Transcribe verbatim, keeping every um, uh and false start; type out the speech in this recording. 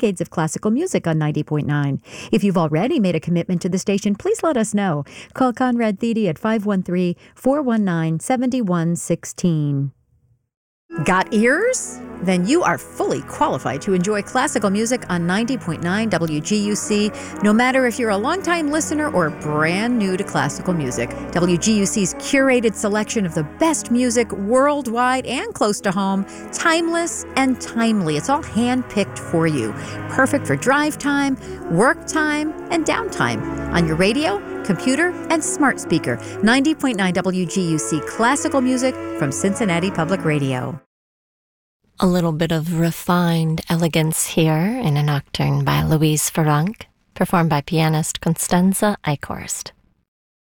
decades of classical music on ninety point nine. If you've already made a commitment to the station, please let us know. Call Conrad Thede at five one three, four one nine, seven one one six. Got ears? Then you are fully qualified to enjoy classical music on ninety point nine W G U C, no matter if you're a longtime listener or brand new to classical music. W G U C's curated selection of the best music worldwide and close to home, timeless and timely. It's all hand-picked for you. Perfect for drive time, work time, and downtime. On your radio, computer, and smart speaker. ninety point nine W G U C classical music from Cincinnati Public Radio. A little bit of refined elegance here in a nocturne by Louise Farrenc, performed by pianist Constanze Eichhorst.